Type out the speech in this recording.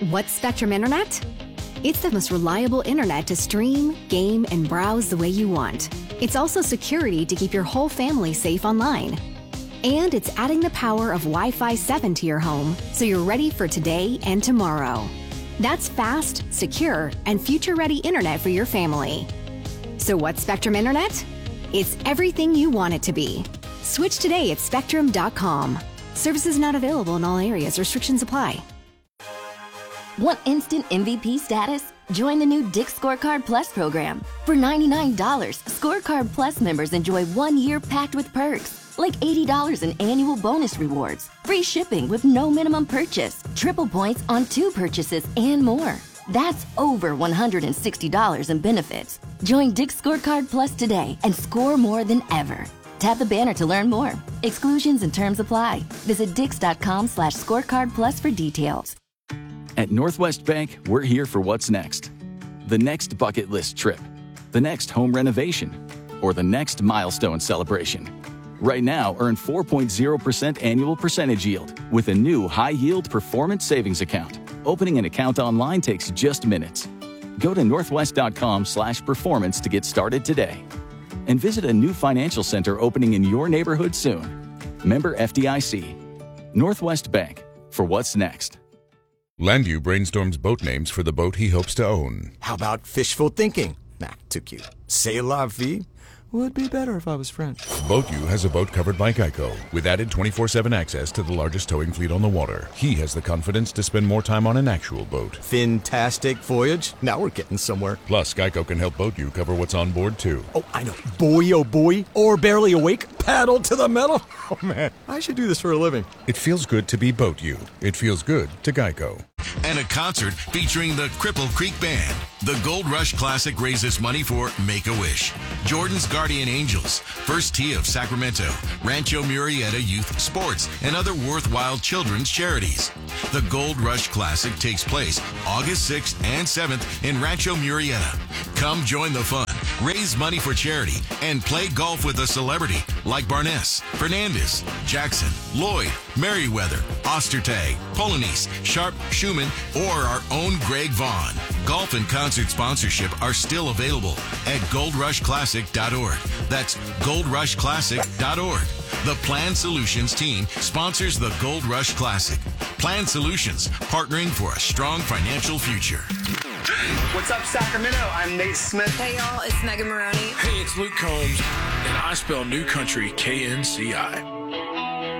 What's Spectrum Internet? It's the most reliable internet to stream, game, and browse the way you want. It's also security to keep your whole family safe online. And it's adding the power of Wi-Fi 7 to your home so you're ready for today and tomorrow. That's fast, secure, and future-ready internet for your family. So what's Spectrum Internet? It's everything you want it to be. Switch today at Spectrum.com. Services not available in all areas. Restrictions apply. Want instant MVP status? Join the new Dick's Scorecard Plus program. For $99, Scorecard Plus members enjoy 1 year packed with perks, like $80 in annual bonus rewards, free shipping with no minimum purchase, triple points on 2 purchases, and more. That's over $160 in benefits. Join Dick's Scorecard Plus today and score more than ever. Tap the banner to learn more. Exclusions and terms apply. Visit dix.com/scorecard plus for details. At Northwest Bank, we're here for what's next. The next bucket list trip, the next home renovation, or the next milestone celebration. Right now, earn 4.0% annual percentage yield with a new high-yield performance savings account. Opening an account online takes just minutes. Go to northwest.com/performance to get started today. And visit a new financial center opening in your neighborhood soon. Member FDIC. Northwest Bank, for what's next. Landu brainstorms boat names for the boat he hopes to own. How about fishful thinking? Nah, too cute. C'est la vie? Would be better if I was French. BoatU has a boat covered by Geico, with added 24/7 access to the largest towing fleet on the water. He has the confidence to spend more time on an actual boat. Fantastic voyage. Now we're getting somewhere. Plus, Geico can help BoatU cover what's on board, too. Oh, I know. Boy, oh boy. Or barely awake. Paddle to the metal. Oh, man. I should do this for a living. It feels good to be BoatU. It feels good to Geico. And a concert featuring the Cripple Creek Band. The Gold Rush Classic raises money for Make-A-Wish, Jordan's Guardian Angels, First Tee of Sacramento, Rancho Murrieta Youth Sports, and other worthwhile children's charities. The Gold Rush Classic takes place August 6th and 7th in Rancho Murrieta. Come join the fun, raise money for charity, and play golf with a celebrity like Barnes, Fernandez, Jackson, Lloyd, Merriweather, Ostertag, Polanese, Sharp, Schumann, or our own Greg Vaughn. Golf and concert sponsorship are still available at goldrushclassic.org. That's goldrushclassic.org. The Plan Solutions team sponsors the Gold Rush Classic. Plan Solutions, partnering for a strong financial future. What's up, Sacramento? I'm Nate Smith. Hey, y'all, it's Megan Maroney. Hey, it's Luke Combs, and I spell New Country KNCI.